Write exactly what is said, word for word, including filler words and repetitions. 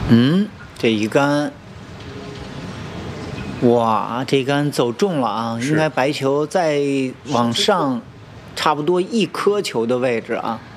嗯，这一杆，哇，这杆走中了啊！应是该白球再往上，差不多一颗球的位置啊。